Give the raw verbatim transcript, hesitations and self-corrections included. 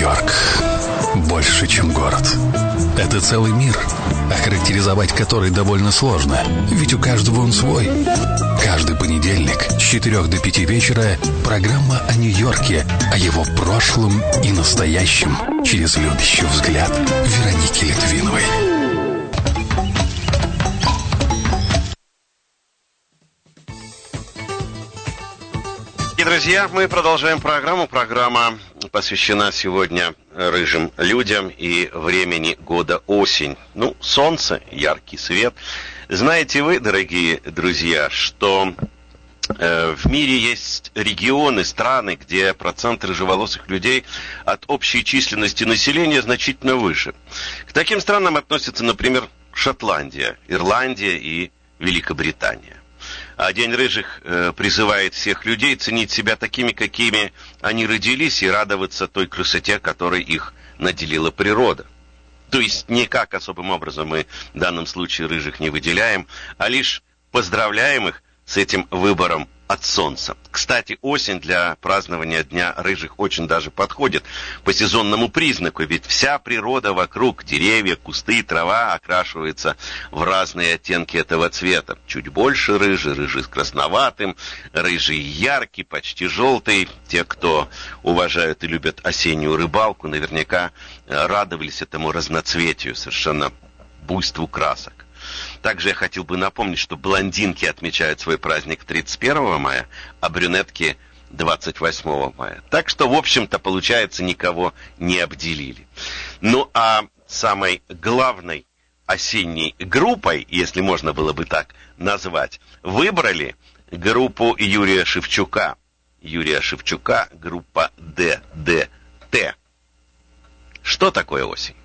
Нью-Йорк больше, чем город. Это целый мир, охарактеризовать который довольно сложно, ведь у каждого он свой. Каждый понедельник с четырех до пяти вечера программа о Нью-Йорке, о его прошлом и настоящем через любящий взгляд Вероники Литвиновой. Друзья, мы продолжаем программу. Программа посвящена сегодня рыжим людям и времени года осень. Ну, солнце, яркий свет. Знаете вы, дорогие друзья, что э, в мире есть регионы, страны, где процент рыжеволосых людей от общей численности населения значительно выше. К таким странам относятся, например, Шотландия, Ирландия и Великобритания. А День рыжих э, призывает всех людей ценить себя такими, какими они родились, и радоваться той красоте, которой их наделила природа. То есть никак особым образом мы в данном случае рыжих не выделяем, а лишь поздравляем их с этим выбором от солнца. Кстати, осень для празднования Дня рыжих очень даже подходит по сезонному признаку, ведь вся природа вокруг, деревья, кусты, трава окрашивается в разные оттенки этого цвета. Чуть больше рыжий, рыжий с красноватым, рыжий яркий, почти желтый. Те, кто уважают и любят осеннюю рыбалку, наверняка радовались этому разноцветию, совершенно буйству красок. Также я хотел бы напомнить, что блондинки отмечают свой праздник тридцать первого мая, а брюнетки двадцать восьмого мая. Так что, в общем-то, получается, никого не обделили. Ну, а самой главной осенней группой, если можно было бы так назвать, выбрали группу Юрия Шевчука. Юрия Шевчука, группа ДДТ. Что такое осень?